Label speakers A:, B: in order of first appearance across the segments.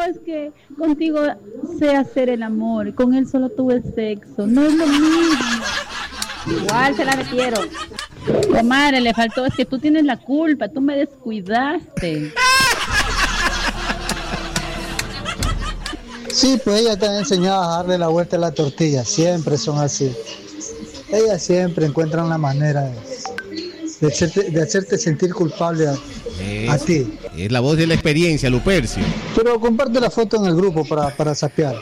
A: es que contigo sé hacer el amor, con él solo tuve sexo, no es lo mismo.
B: Igual se la metieron.
A: Comadre, le faltó, es que tú tienes la culpa, tú me descuidaste.
C: Sí, pues ella te ha enseñado a darle la vuelta a la tortilla, siempre son así. Ellas siempre encuentran la manera de hacerte sentir culpable a ti.
D: Es la voz de la experiencia, Lupercio.
C: Pero comparte la foto en el grupo para sapear.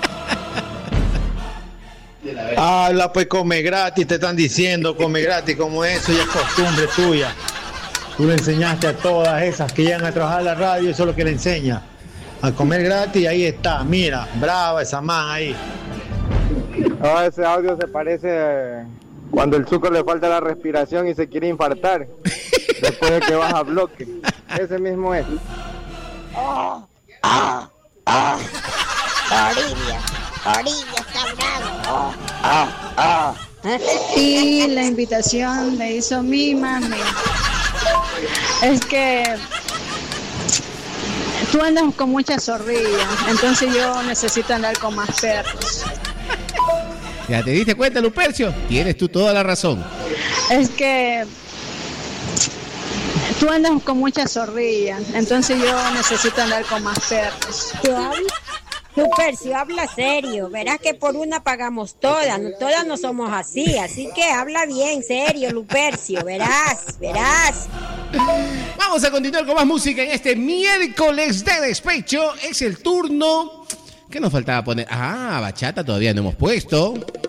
E: Habla pues, come gratis, te están diciendo, come gratis, como eso ya es costumbre tuya. Tú le enseñaste a todas esas que llegan a trabajar a la radio, eso es lo que le enseña. A comer gratis, ahí está, mira, brava esa man ahí.
F: Oh, ese audio se parece cuando el Zuko le falta la respiración y se quiere infartar. Después de que baja bloque. Ese mismo es.
G: Olivia está bravo.
H: Y la invitación le hizo mi mami. Es que tú andas con mucha zorrilla, entonces yo necesito andar con más perros.
D: ¿Ya te diste cuenta, Lupercio? Tienes tú toda la razón.
H: Es que tú andas con mucha zorrilla, entonces yo necesito andar con más perros.
B: Lupercio, habla serio. Verás que por una pagamos todas. Todas no somos así. Así que habla bien, serio, Lupercio. Verás.
D: Vamos a continuar con más música en este miércoles de despecho. Es el turno. ¿Qué nos faltaba poner? Bachata todavía no hemos puesto.